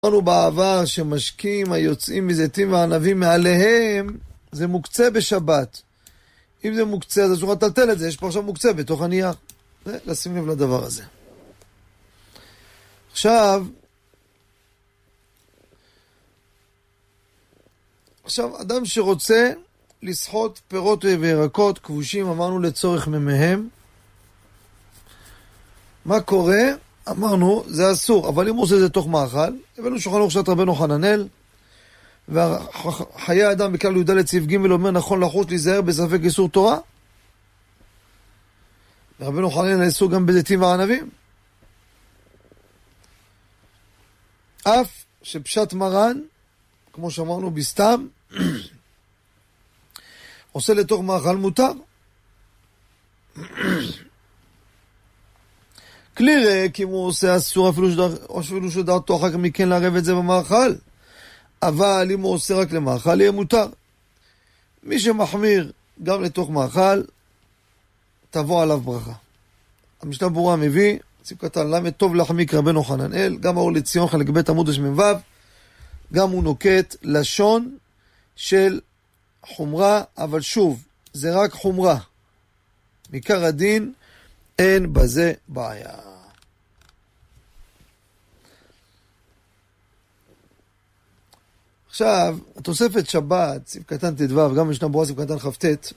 אמרנו בעבר שמשקים היוצאים מזיתים וענבים מעליהם, זה מוקצה בשבת. אם זה מוקצה, אז אסור לטלטל את זה, יש פה עכשיו מוקצה בתוך הנייר. לשים לב לדבר הזה. עכשיו, אדם שרוצה לסחוט פירות וירקות כבושים, אמרנו לצורך ממהם, מה קורה? אמרנו, זה אסור, אבל אם הוא עושה את זה תוך מאכל, הבאנו שולחן ערוך של רבנו חננאל, וחיי אדם בכלל י"ד סעיף ג' אומר נכון לחוש להיזהר בספק איסור תורה, ורבנו חננאל איסור גם בזיתים וענבים. אף שפשט מרן, כמו שאמרנו בסתם, עושה לתוך מאכל מותר. כלי ריק, אם הוא עושה אסור אפילו שדעתו אחר כך מכן לערב את זה במאכל, אבל אם הוא עושה רק למאכל יהיה מותר. מי שמחמיר גם לתוך מאכל, תבוא עליו ברכה. המשנה ברורה מביא, ציב קטן למד טוב להחמיק רבנו חננאל, גם האור לציון חלק ב' עמוד השמ"ו, גם הוא נוקט לשון של חומרה, אבל שוב, זה רק חומרה. מעיקר הדין, אין בזה בעיה. עכשיו, התוספת שבת, סעיף קטן ט"ו, גם משנה ברורה סעיף קטן כ"ט,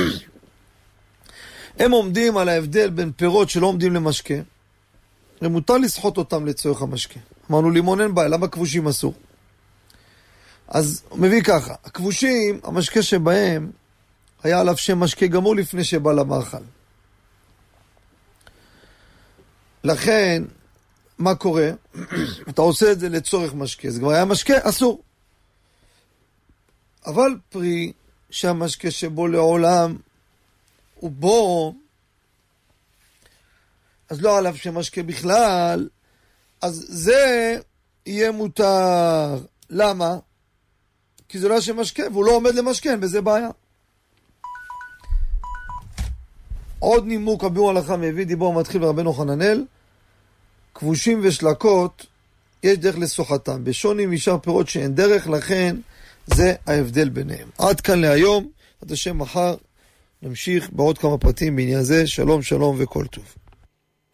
הם עומדים על ההבדל בין פירות שלא עומדים למשקה, ומותר לסחוט אותם לצורך המשקה. אמרנו לימון אין בעיה, למה כבושים אסור? אז הוא מביא ככה, הכבושים, המשקה שבהם, היה עליו שם משקה גמור לפני שבא למאכל. לכן, מה קורה? אתה עושה את זה לצורך משקה, זה כבר היה משקה, אסור. אבל פרי שהמשקה שבו לעולם הוא בו, אז לא עליו שמשקה בכלל, אז זה יהיה מותר. למה? כי זה לא שמשקה, והוא לא עומד למשקה, וזה בעיה. עוד נימוק הביאור הלכה מביא דיבור מתחיל ברבנו חננאל, כבושים ושלקות, יש דרך לסוחתם. בשוני משאר פירות שאין דרך, לכן זה ההבדל ביניהם. עד כאן להיום, עד השם מחר, נמשיך בעוד כמה פרטים בעניין זה. שלום שלום וכל טוב.